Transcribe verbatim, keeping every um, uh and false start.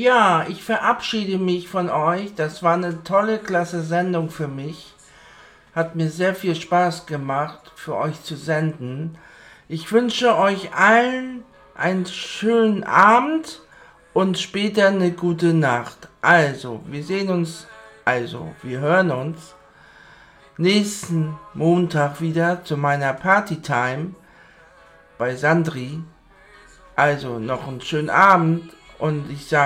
ja, ich verabschiede mich von euch. Das war eine tolle, klasse Sendung für mich. Hat mir sehr viel Spaß gemacht, für euch zu senden. Ich wünsche euch allen einen schönen Abend und später eine gute Nacht. Also, wir sehen uns, also, wir hören uns nächsten Montag wieder zu meiner Partytime bei Sandri. Also, noch einen schönen Abend und ich sage